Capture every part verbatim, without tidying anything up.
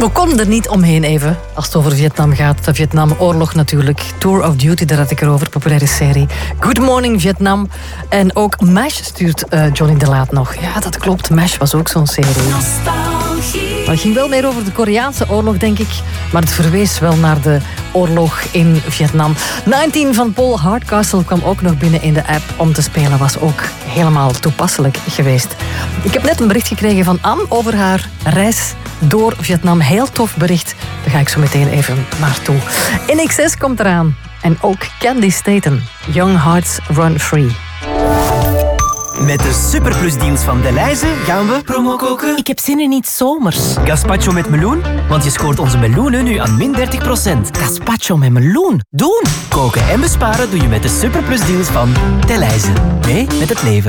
We konden er niet omheen even, als het over Vietnam gaat. De Vietnamoorlog natuurlijk. Tour of Duty, daar had ik erover, populaire serie. Good Morning Vietnam. En ook MASH stuurt uh, Johnny de Laat nog. Ja, dat klopt. MASH was ook zo'n serie. Maar het ging wel meer over de Koreaanse oorlog, denk ik. Maar het verwees wel naar de oorlog in Vietnam. negentien van Paul Hardcastle kwam ook nog binnen in de app om te spelen. Was ook helemaal toepasselijk geweest. Ik heb net een bericht gekregen van Anne over haar reis door Vietnam. Heel tof bericht. Daar ga ik zo meteen even naartoe. N X S komt eraan. En ook Candy Staten. Young Hearts Run Free. Met de superplusdeals van Delhaize gaan we promo koken. Ik heb zin in iets zomers. Gazpacho met meloen, want je scoort onze meloenen nu aan min dertig procent. Gazpacho met meloen. Doen! Koken en besparen doe je met de superplusdeals van Delhaize. Mee met het leven.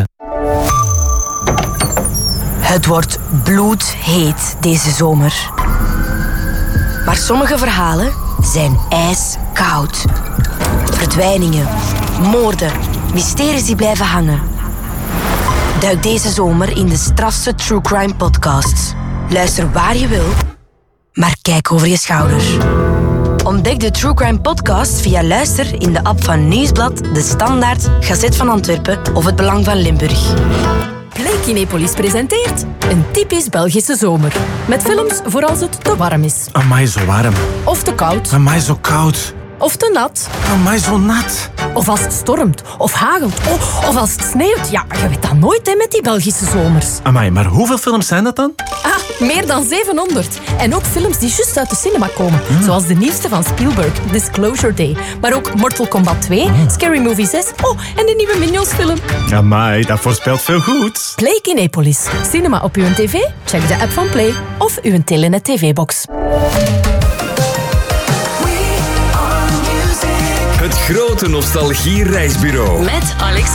Het wordt bloedheet deze zomer. Maar sommige verhalen zijn ijskoud. Verdwijningen, moorden, mysteries die blijven hangen. Duik deze zomer in de strafste True Crime podcasts. Luister waar je wil, maar kijk over je schouder. Ontdek de True Crime podcast via Luister in de app van Nieuwsblad, De Standaard, Gazet van Antwerpen of Het Belang van Limburg. Play Kinepolis presenteert een typisch Belgische zomer. Met films voor als het te warm is. Amai, zo warm. Of te koud. Amai, zo koud. Of te nat. Amai, zo nat. Of als het stormt. Of hagelt. Oh, of als het sneeuwt. Ja, je weet dat nooit hè, met die Belgische zomers. Amai, maar hoeveel films zijn dat dan? Ah, meer dan zevenhonderd. En ook films die juist uit de cinema komen. Mm. Zoals de nieuwste van Spielberg, Disclosure Day. Maar ook Mortal Kombat twee, mm. Scary Movie zes. Oh, en de nieuwe Minions film. Amai, dat voorspelt veel goed. Play Kinepolis. Cinema op uw tv? Check de app van Play. Of uw Telenet tv-box. Het grote nostalgie-reisbureau. Met Alex